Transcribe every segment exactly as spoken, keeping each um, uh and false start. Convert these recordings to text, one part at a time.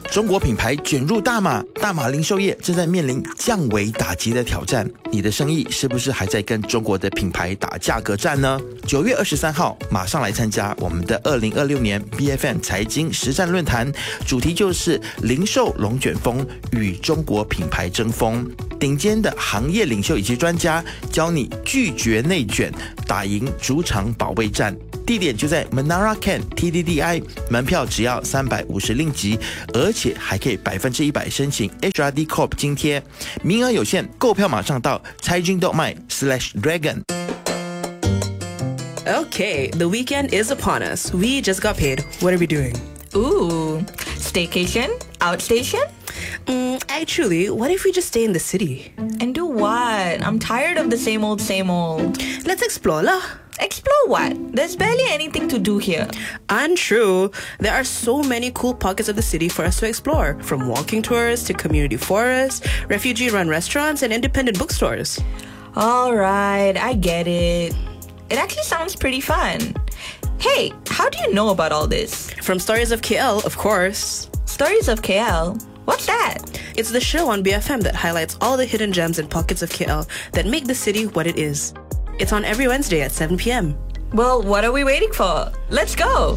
中国品牌卷入大马，大马零售业正在面临降维打击的挑战。你的生意是不是还在跟中国的品牌打价格战呢？九月二十三号，马上来参加我们的二零二六年 B F M 财经实战论坛，主题就是零售龙卷风与中国品牌争锋。顶尖的行业领袖以及专家教你拒绝内卷，打赢主场保卫战。地点就在 Menara Can T D D I， 门票只要三百五十令吉，而且还可以百分之一百申请 H R D Corp 津贴，名额有限，购票马上到财经 .my slash dragon。 Okay, the weekend is upon us. We just got paid. What are we doing? Ooh, staycation? Outstation? Mm, actually, what if we just stay in the city? And do what? I'm tired of the same old, same old. Let's explore lah. Explore what? There's barely anything to do here. Untrue. There are so many cool pockets of the city for us to explore, from walking tours to community forests, refugee-run restaurants, and independent bookstores. Alright, I get it. It actually sounds pretty fun. Hey, how do you know about all this? From Stories of K L, of course. Stories of K L? What's that? It's the show on B F M that highlights all the hidden gems and pockets of K L that make the city what it is. It's on every Wednesday at seven p.m. Well, what are we waiting for? Let's go!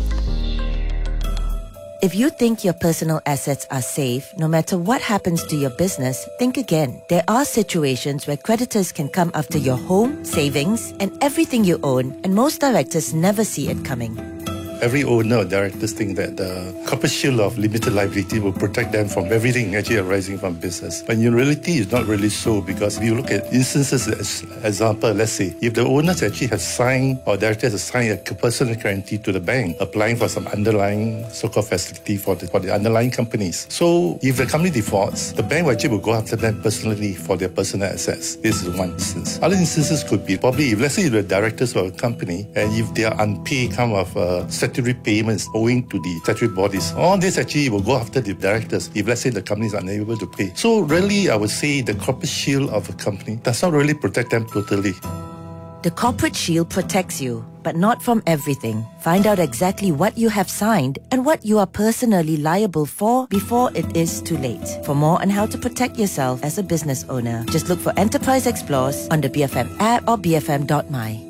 If you think your personal assets are safe, no matter what happens to your business, think again. There are situations where creditors can come after your home, savings, and everything you own, and most directors never see it coming. Every owner or directors think that the corporate shield of limited liability will protect them from everything actually arising from business. But in reality, it's not really so, because if you look at instances, as example, let's say, if the owners actually have signed or directors have signed a personal guarantee to the bank, applying for some underlying so-called facility for the, for the underlying companies. So if the company defaults, the bank actually will go after them personally for their personal assets. This is one instance. Other instances could be probably if, let's say, the directors of a company and if they are unpaid kind of uh, statutory payments owing to the statutory bodies. All this actually will go after the directors if, let's say, the company is unable to pay. So really, I would say the corporate shield of a company does not really protect them totally. The corporate shield protects you, but not from everything. Find out exactly what you have signed and what you are personally liable for before it is too late. For more on how to protect yourself as a business owner, just look for Enterprise Explores on the B F M app or b f m dot m y.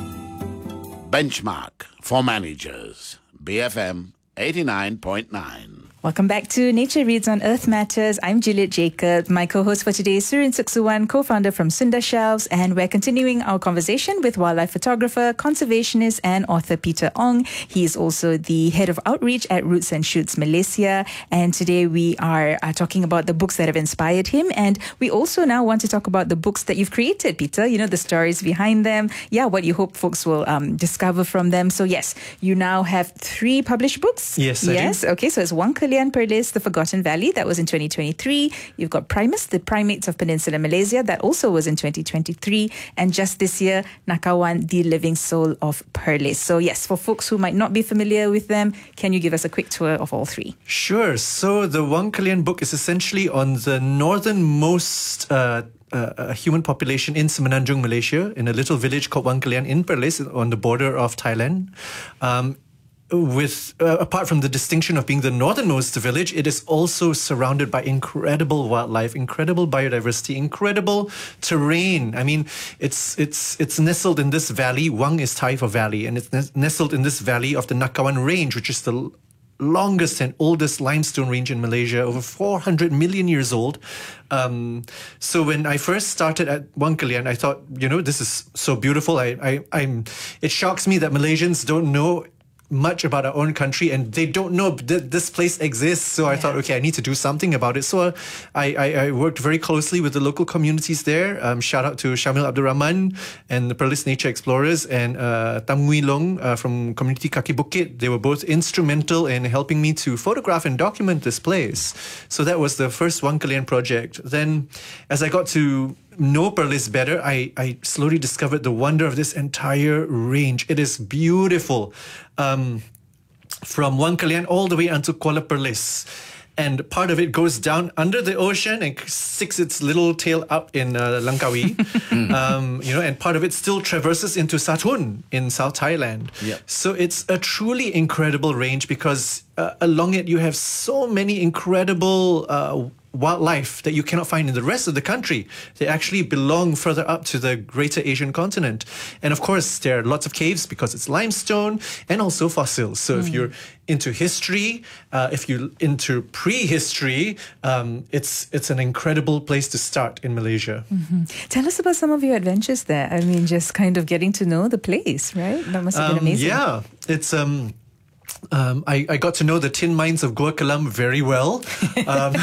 Benchmark for managers. B F M eighty-nine point nine. Welcome back to Nature Reads on Earth Matters. I'm Juliet Jacob. My co-host for today is Surin Suksuwan, co-founder from Sunda Shelves, and we're continuing our conversation with wildlife photographer, conservationist, and author Peter Ong. He is also the head of outreach at Roots and Shoots Malaysia, and today we are uh, talking about the books that have inspired him, and we also now want to talk about the books that you've created, Peter. You know, the stories behind them. Yeah, what you hope folks will um, discover from them. So yes, you now have three published books. Yes, I yes. do. Okay, so it's Wang Kelian Perlis, The Forgotten Valley, that was in twenty twenty-three. You've got Primus, The Primates of Peninsular Malaysia, that also was in twenty twenty-three. And just this year, Nakawan, The Living Soul of Perlis. So yes, for folks who might not be familiar with them, can you give us a quick tour of all three? Sure. So the Wang Kelian book is essentially on the northernmost uh, uh, human population in Semenanjung, Malaysia, in a little village called Wang Kelian in Perlis on the border of Thailand. Um, With uh, apart from the distinction of being the northernmost village, it is also surrounded by incredible wildlife, incredible biodiversity, incredible terrain. I mean, it's it's it's nestled in this valley. Wang is Thai for valley, and it's nestled in this valley of the Nakawan Range, which is the longest and oldest limestone range in Malaysia, over four hundred million years old. Um, so when I first started at Wang Kelian, I thought, you know, this is so beautiful. I, I I'm. It shocks me that Malaysians don't know much about our own country, and they don't know that this place exists. So I yeah. thought, okay, I need to do something about it. So I, I, I worked very closely with the local communities there. Um, shout out to Shamil Abdul Rahman and the Perlis Nature Explorers, and uh, Tam Ngui Long uh, from Community Kaki Bukit. They were both instrumental in helping me to photograph and document this place. So that was the first Wang Kelian project. Then as I got to know Perlis better, I, I slowly discovered the wonder of this entire range. It is beautiful. Um, from Wang Kelian all the way until Kuala Perlis. and part of it goes down under the ocean and sticks its little tail up in uh, Langkawi. um, you know, and part of it still traverses into Satun in South Thailand. Yep. So it's a truly incredible range because uh, along it you have so many incredible uh, wildlife that you cannot find in the rest of the country. They actually belong further up to the greater Asian continent. And of course, there are lots of caves because it's limestone and also fossils. So mm. if you're into history, uh, if you're into prehistory, um, it's it's an incredible place to start in Malaysia. Mm-hmm. Tell us about some of your adventures there. I mean, just kind of getting to know the place, right? That must have been Um, amazing. yeah, it's... Um, Um, I, I got to know the tin mines of Gua Kelam very well. Um,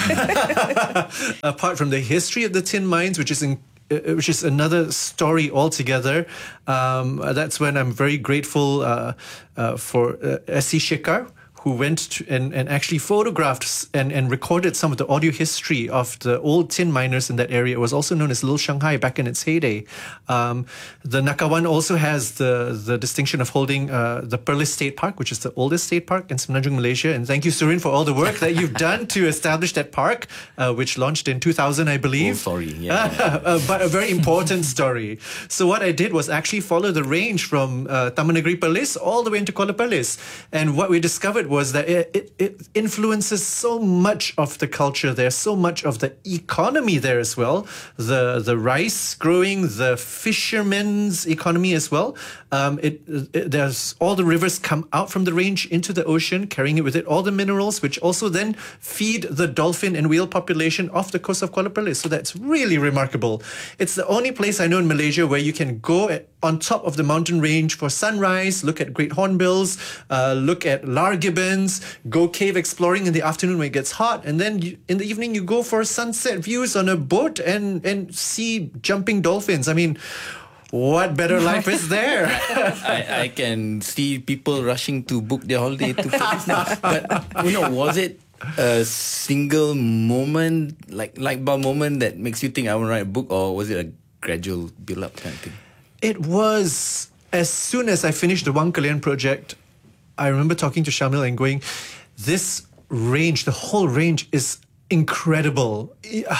apart from the history of the tin mines, which is in, uh, which is another story altogether. Um, that's when I'm very grateful uh, uh, for uh, S C Shekhar, who went to, and, and actually photographed and, and recorded some of the audio history of the old tin miners in that area. It was also known as Little Shanghai back in its heyday. Um, the Nakawan also has the, the distinction of holding uh, the Perlis State Park, which is the oldest state park in Semenanjung, Malaysia. And thank you, Surin, for all the work that you've done to establish that park, uh, which launched in two thousand, I believe. Oh, sorry. Yeah. uh, but a very important story. So what I did was actually follow the range from uh, Taman Negeri Perlis all the way into Kuala Perlis. And what we discovered was that it, it, it influences so much of the culture there, so much of the economy there as well. The the rice growing, the fishermen's economy as well. Um, it, it there's all the rivers come out from the range into the ocean, carrying it with it all the minerals, which also then feed the dolphin and whale population off the coast of Kuala Perlis. So that's really remarkable. It's the only place I know in Malaysia where you can go at, on top of the mountain range for sunrise, look at great hornbills, uh, look at lar gibbons, go cave exploring in the afternoon when it gets hot, and then you, in the evening you go for sunset views on a boat and, and see jumping dolphins. I mean, what better life is there? I, I can see people rushing to book their holiday to Perlis now. But, you know, was it a single moment, like light bulb moment that makes you think I want to write a book, or was it a gradual build-up kind of thing? It was, as soon as I finished the Wang Kelian project, I remember talking to Shamil and going, this range, the whole range is incredible.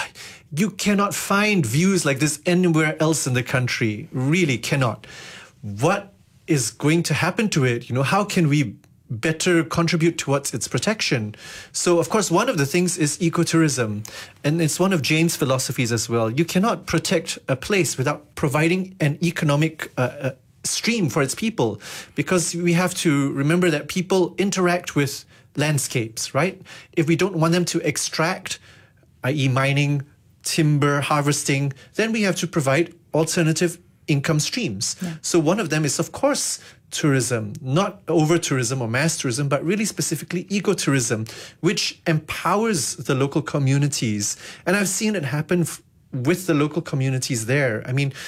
You cannot find views like this anywhere else in the country. Really cannot. What is going to happen to it? You know, how can we better contribute towards its protection? So, of course, one of the things is ecotourism. And it's one of Jane's philosophies as well. You cannot protect a place without providing an economic uh, uh, stream for its people, because we have to remember that people interact with landscapes, right? If we don't want them to extract, that is mining, timber, harvesting, then we have to provide alternative income streams. Yeah. So one of them is, of course, tourism, not over-tourism or mass tourism, but really specifically ecotourism, which empowers the local communities. And I've seen it happen f- with the local communities there. I mean,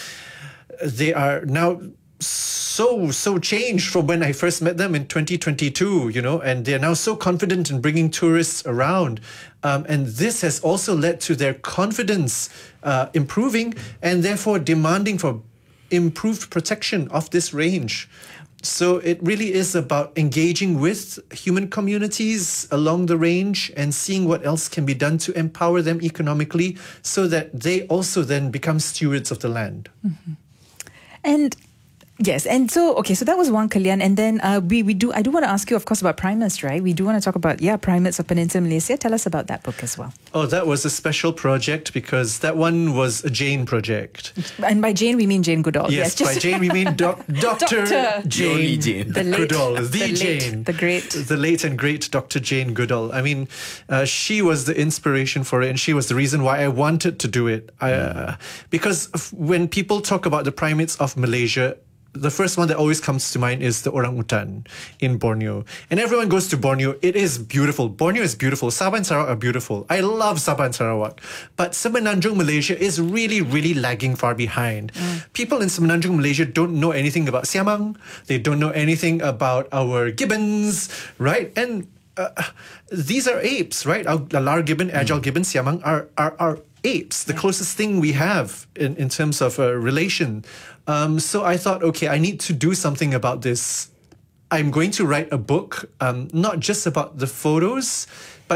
they are now so, so changed from when I first met them in twenty twenty-two, you know, and they're now so confident in bringing tourists around. Um, and this has also led to their confidence uh, improving and therefore demanding for improved protection of this range. So it really is about engaging with human communities along the range and seeing what else can be done to empower them economically so that they also then become stewards of the land. Mm-hmm. And yes, and so, okay, so that was Wang Kelian, and then uh, we, we do, I do want to ask you, of course, about Primates, right? We do want to talk about, yeah, Primates of Peninsular Malaysia. Tell us about that book as well. Oh, that was a special project because that one was a Jane project. And by Jane, we mean Jane Goodall. Yes, yes by Jane, we mean doc- Doctor Doctor Jane, Jane. The late, Goodall, the, the Jane. Late, the great. The late and great Doctor Jane Goodall. I mean, uh, she was the inspiration for it, and she was the reason why I wanted to do it. I, uh, because when people talk about the primates of Malaysia, the first one that always comes to mind is the orangutan in Borneo. And everyone goes to Borneo. It is beautiful. Borneo is beautiful. Sabah and Sarawak are beautiful. I love Sabah and Sarawak. But Semenanjung, Malaysia is really, really lagging far behind. Mm. People in Semenanjung, Malaysia don't know anything about siamang. They don't know anything about our gibbons, right? And uh, these are apes, right? Our lar gibbon, agile mm. gibbon, siamang are, are, are apes, the closest thing we have in, in terms of uh, relation. Um, so I thought, okay, I need to do something about this. I'm going to write a book, um, not just about the photos, but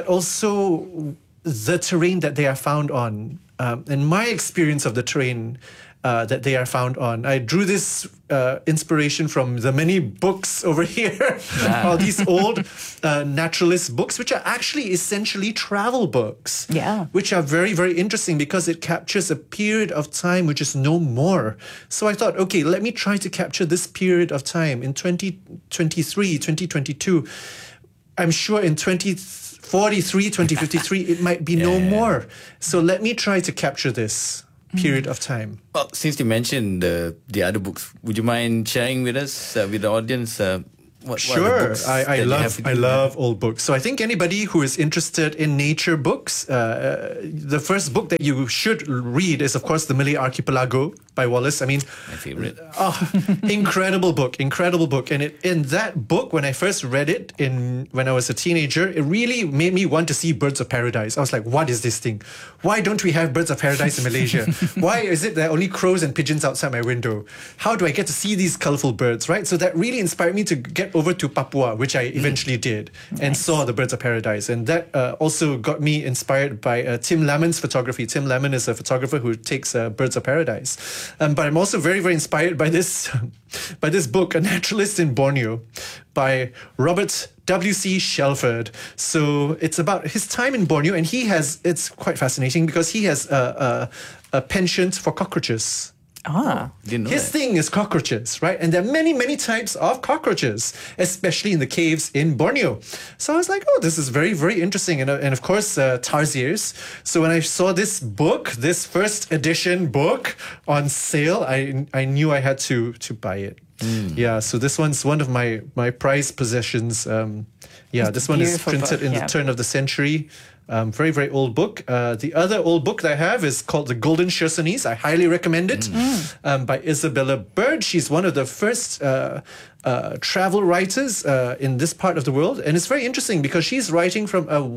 also the terrain that they are found on, um, and my experience of the terrain uh, that they are found on. I drew this uh, inspiration from the many books over here, all these old uh, naturalist books, which are actually essentially travel books. Yeah. Which are very, very interesting because it captures a period of time which is no more. So I thought, okay, let me try to capture this period of time in twenty twenty-three, twenty twenty-two. I'm sure in twenty forty-three, twenty fifty-three, it might be no Yeah. more. So let me try to capture this period of time. Well, since you mentioned the the other books, would you mind sharing with us, uh, with the audience, uh, what, what are the Sure, books I, I that you have love with I you? love old books. So I think anybody who is interested in nature books, uh, the first book that you should read is, of course, The Malay Archipelago by Wallace. I mean, My favorite. oh, incredible book, incredible book. And it, in that book, when I first read it in when I was a teenager, it really made me want to see birds of paradise. I was like, what is this thing? Why don't we have birds of paradise in Malaysia? Why is it there are only crows and pigeons outside my window? How do I get to see these colorful birds, right? So that really inspired me to get over to Papua, which I eventually did, and saw the birds of paradise. And that uh, also got me inspired by uh, Tim Lemon's photography. Tim Lemon is a photographer who takes uh, birds of paradise. Um, but I'm also very, very inspired by this, by this book, A Naturalist in Borneo, by Robert W C Shelford. So it's about his time in Borneo, and he has, it's quite fascinating because he has a, a, a penchant for cockroaches. Ah. Didn't know His that. thing is cockroaches, right? And there are many, many types of cockroaches, especially in the caves in Borneo. So I was like, oh, this is very, very interesting. And, uh, and of course, uh, tarsiers. So when I saw this book, this first edition book on sale, I I knew I had to to buy it. Yeah, so this one's one of my, my prized possessions. Um, yeah, this one is beautiful printed book, in yeah. the turn of the century. Um, very, very old book. Uh, the other old book that I have is called The Golden Chersonese. I highly recommend it. Um, by Isabella Bird. She's one of the first uh, uh, travel writers uh, in this part of the world. And it's very interesting because she's writing from a,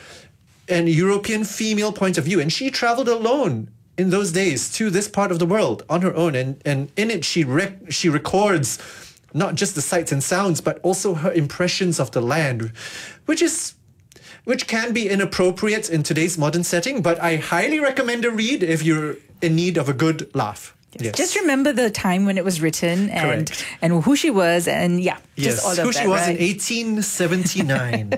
an European female point of view. And she traveled alone in those days to this part of the world on her own. And, and in it, she rec- she records not just the sights and sounds, but also her impressions of the land, which is... which can be inappropriate in today's modern setting, but I highly recommend a read if you're in need of a good laugh. Yes. Just remember the time when it was written and Correct. and who she was, and yeah, Yes, just all of who that. she was right? in eighteen seventy-nine.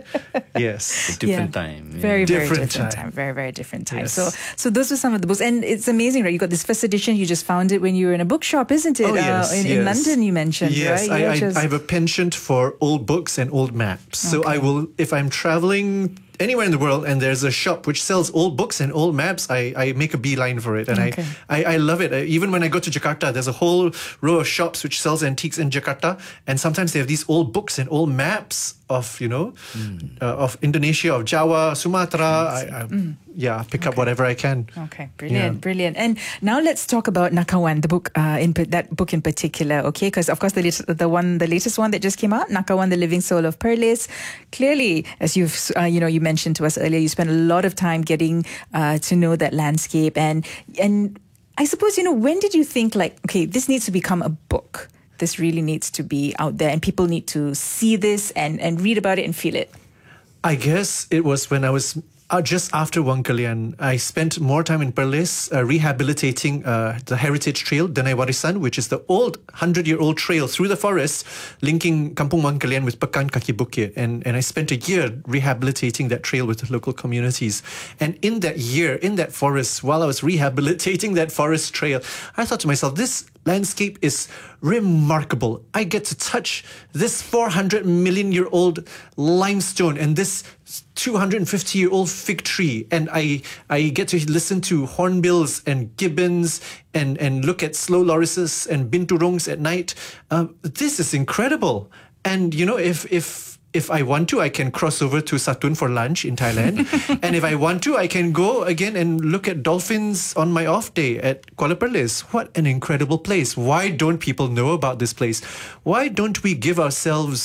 Yes. Different Yeah. time. yeah. Very, very Different different time. time. Very, very different time. Yes. So, so those were some of the books, and it's amazing, right? You got this first edition. You just found it when you were in a bookshop, isn't it? Oh, yes, uh, in, yes. in London, you mentioned, Yes, right? You I, were I, just- I have a penchant for old books and old maps. So I will, if I'm traveling anywhere in the world and there's a shop which sells old books and old maps, I, I make a beeline for it. And Okay. I, I, I love it. I, even when I go to Jakarta, there's a whole row of shops which sells antiques in Jakarta. And sometimes they have these old books and old maps of, you know, uh, of Indonesia, of Java, Sumatra. I, I, Yeah, pick up whatever I can. Okay, brilliant, Yeah. brilliant. And now let's talk about Nakawan, the book, uh, in pa- that book in particular. Okay, because of course the lit- the one, the latest one that just came out, Nakawan, the Living Soul of Perlis. Clearly, as you've uh, you know you mentioned to us earlier, you spent a lot of time getting uh, to know that landscape, and and I suppose you know when did you think like, okay, this needs to become a book. This really needs to be out there, and people need to see this and and read about it and feel it. I guess it was when I was uh, just after Wang Kalian. I spent more time in Perlis uh, rehabilitating uh, the heritage trail, Denai Warisan, which is the old hundred-year-old trail through the forest linking Kampung Wang Kalian with Pekan Kaki Bukit. And, and I spent a year rehabilitating that trail with the local communities. And in that year, in that forest, while I was rehabilitating that forest trail, I thought to myself, this landscape is remarkable. I get to touch this four hundred million year old limestone and this two hundred fifty year old fig tree, and I I get to listen to hornbills and gibbons and and look at slow lorises and binturongs at night. Um, this is incredible. And you know, if if If I want to, I can cross over to Satun for lunch in Thailand. And if I want to, I can go again and look at dolphins on my off day at Kuala Perlis. What an incredible place. Why don't people know about this place? Why don't we give ourselves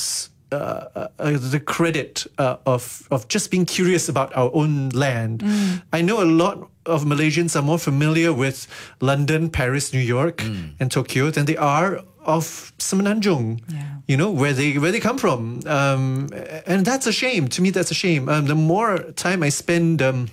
uh, uh, the credit uh, of of just being curious about our own land. Mm. I know a lot of Malaysians are more familiar with London, Paris, New York, mm. and Tokyo than they are of Semenanjung. Yeah. You know, where they where they come from, um, and that's a shame. To me, that's a shame. Um, the more time I spend um,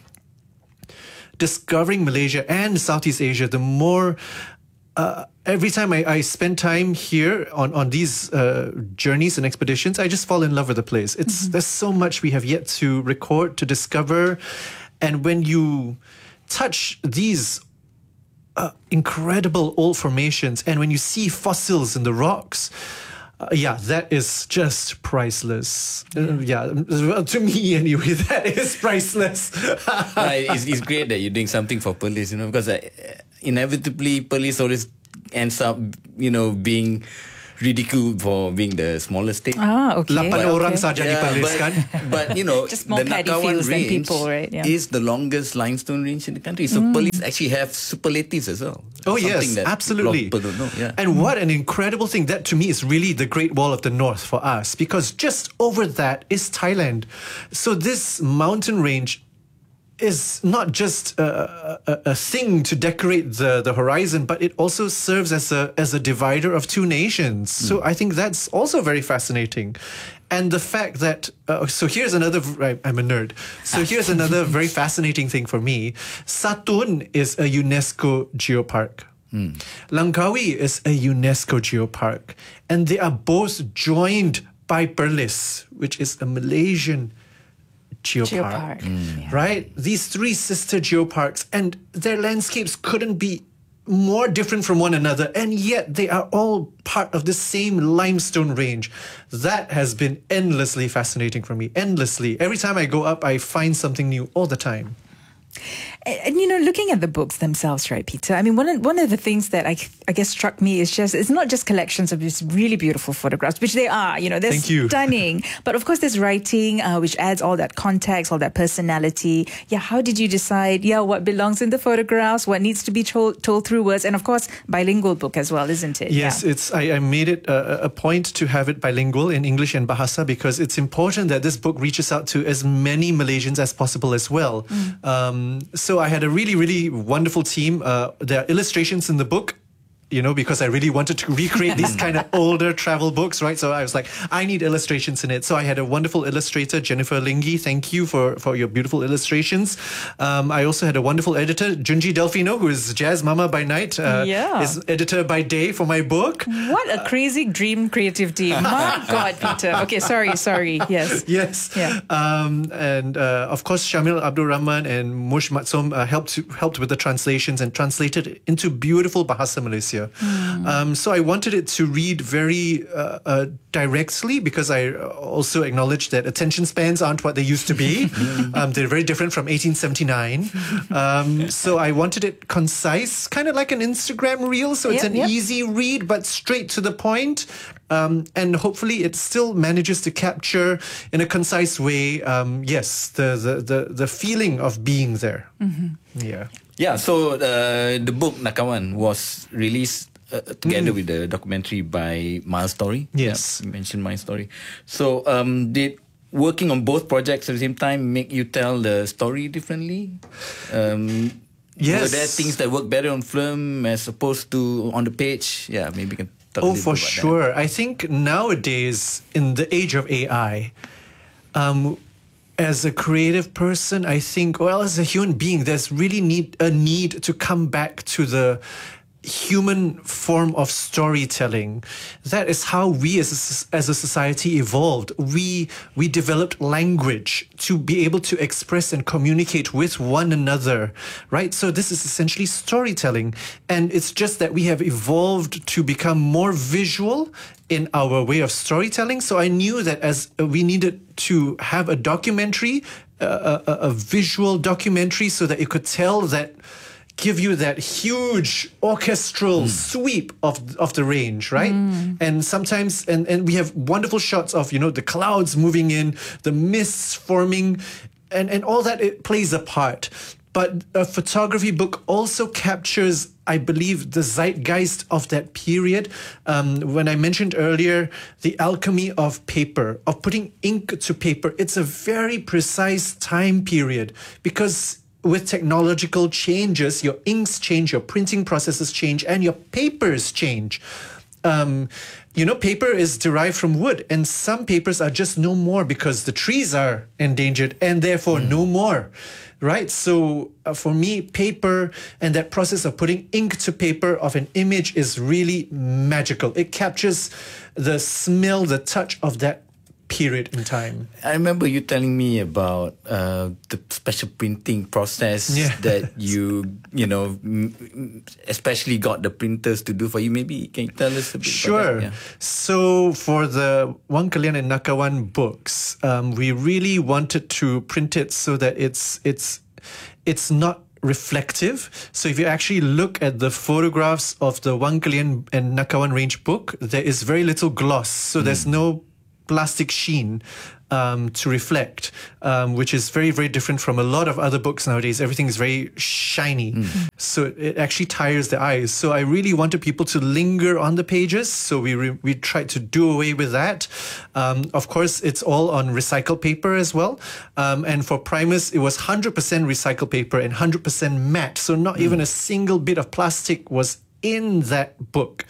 discovering Malaysia and Southeast Asia, the more. Uh, every time I, I spend time here on, on these uh, journeys and expeditions, I just fall in love with the place. It's mm-hmm. There's so much we have yet to record, to discover. And when you touch these uh, incredible old formations and when you see fossils in the rocks, Uh, yeah, that is just priceless. Uh, yeah, well, to me anyway, that is priceless. uh, it's, it's great that you're doing something for police, you know, because uh, inevitably police always ends up, you know, being ridiculed for being the smallest state. Ah, okay. Lapan okay. orang saja yeah, dipariskan. But, but you know, just more the paddy Nakawan fields than range people, right? Yeah. is the longest limestone range in the country. So mm. police actually have superlatives as well. Oh Something yes, that absolutely. People don't know. Yeah. And what an incredible thing. That to me is really the Great Wall of the North for us, because just over that is Thailand. So this mountain range is not just a, a, a thing to decorate the, the horizon, but it also serves as a as a divider of two nations. Mm. So I think that's also very fascinating. And the fact that, uh, so here's another, I, I'm a nerd. So here's another very fascinating thing for me. Satun is a UNESCO geopark. Mm. Langkawi is a UNESCO geopark. And they are both joined by Perlis, which is a Malaysian geopark, Geopark. Mm, yeah. right? These three sister geoparks, and their landscapes couldn't be more different from one another, and yet they are all part of the same limestone range. That has been endlessly fascinating for me. Endlessly. Every time I go up, I find something new all the time. And, and, you know, looking at the books themselves, right, Peter? I mean, one of, one of the things that I, I guess struck me is just, it's not just collections of these really beautiful photographs, which they are, you know, they're Thank you. stunning. But of course, there's writing, uh, which adds all that context, all that personality. Yeah, how did you decide, yeah, what belongs in the photographs, what needs to be told, told through words? And of course, bilingual book as well, isn't it? Yes, yeah. it's. I, I made it a, a point to have it bilingual in English and Bahasa, because it's important that this book reaches out to as many Malaysians as possible as well. Mm. Um, so I had a really, really wonderful team. Uh, there are illustrations in the book, you know, because I really wanted to recreate these kind of older travel books, right? So I was like, I need illustrations in it. So I had a wonderful illustrator, Jennifer Lingi. Thank you for, for your beautiful illustrations. Um, I also had a wonderful editor, Junji Delfino, who is Jazz Mama by night. Uh, yeah. Is editor by day for my book. What a crazy dream creative team. My God, Peter. Okay, sorry, sorry. Yes. Yes. Yeah. Um, and uh, of course, Shamil Abdul Rahman and Mush Matsom uh, helped, helped with the translations and translated it into beautiful Bahasa Malaysia. Mm. Um, so I wanted it to read very uh, uh, directly, because I also acknowledge that attention spans aren't what they used to be. um, they're very different from eighteen seventy-nine. Um, so I wanted it concise, kind of like an Instagram reel. So it's yep, an yep. easy read, but straight to the point. Um, and hopefully it still manages to capture in a concise way, um, yes, the, the, the, the feeling of being there. Mm-hmm. Yeah. Yeah, so uh, the book Nakawan was released uh, together mm. with the documentary by Miles Story. Yes. Yeah, you mentioned Miles Story. So um, did working on both projects at the same time make you tell the story differently? Um, yes. Were there things that work better on film as opposed to on the page? Yeah, maybe you can talk Oh, a little for bit about sure. I think nowadays, in the age of A I, um, as a creative person, I think, well, as a human being, there's really need a need to come back to the human form of storytelling. That is how we as a, as a society evolved. We we developed language to be able to express and communicate with one another, right? So this is essentially storytelling. And it's just that we have evolved to become more visual in our way of storytelling. So I knew that as we needed to have a documentary, uh, a, a visual documentary, so that it could tell that, give you that huge orchestral mm. sweep of of the range, right? Mm. And sometimes, and, and we have wonderful shots of, you know, the clouds moving in, the mists forming, and, and all that, it plays a part. but a photography book also captures, I believe, the zeitgeist of that period. Um, when I mentioned earlier, the alchemy of paper, of putting ink to paper, it's a very precise time period because with technological changes, your inks change, your printing processes change, and your papers change. Um, you know, paper is derived from wood, and some papers are just no more because the trees are endangered and therefore mm. no more, right? So uh, for me, paper and that process of putting ink to paper of an image is really magical. It captures the smell, the touch of that period in time. I remember you telling me about uh, the special printing process yeah. that you, you know, m- especially got the printers to do for you. Maybe can you tell us a bit Sure. about that? Yeah. So for the Wang Kalian and Nakawan books, um, we really wanted to print it so that it's it's it's not reflective. So if you actually look at the photographs of the Wang Kalian and Nakawan range book, there is very little gloss. So mm. there's no plastic sheen um, to reflect, um, which is very, very different from a lot of other books nowadays. Everything is very shiny. Mm. So it actually tires the eyes. So I really wanted people to linger on the pages. So we re- we tried to do away with that. Um, of course, it's all on recycled paper as well. Um, and for primers, it was one hundred percent recycled paper and one hundred percent matte. So not mm. even a single bit of plastic was in that book.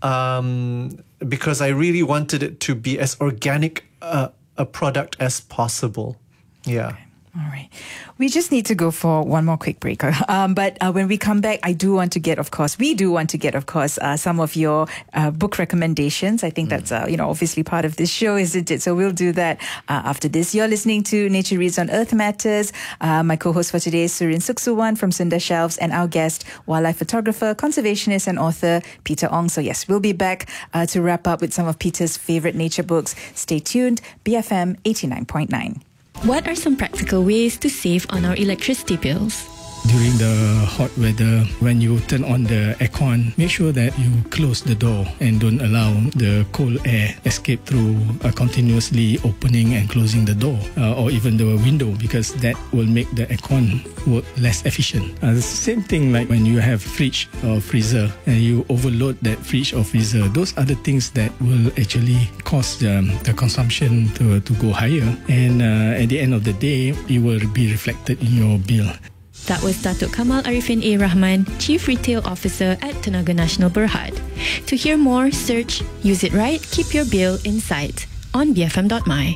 Um, because I really wanted it to be as organic uh, a product as possible. Yeah. Okay. All right. We just need to go for one more quick break. Um, but uh, when we come back, I do want to get, of course, we do want to get, of course, uh, some of your uh, book recommendations. I think mm. that's, uh, you know, obviously part of this show, isn't it? So we'll do that uh, after this. You're listening to Nature Reads on Earth Matters. Uh, my co-host for today is Surin Suksuwan from Sunda Shelves, and our guest, wildlife photographer, conservationist and author, Peter Ong. So yes, we'll be back uh, to wrap up with some of Peter's favorite nature books. Stay tuned. B F M eighty-nine point nine. What are some practical ways to save on our electricity bills? During the hot weather, when you turn on the aircon, make sure that you close the door and don't allow the cold air escape through uh, continuously opening and closing the door uh, or even the window, because that will make the aircon work less efficient. Uh, the same thing like when you have fridge or freezer and you overload that fridge or freezer, those are the things that will actually cause the, the consumption to, to go higher, and uh, at the end of the day, it will be reflected in your bill. That was Datuk Kamal Arifin A. Rahman, Chief Retail Officer at Tenaga Nasional Berhad. To hear more, search Use It Right, Keep Your Bill in Sight on B F M dot my.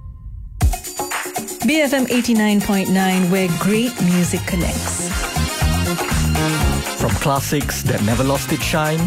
B F M eighty-nine point nine, where great music connects. From classics that never lost its shine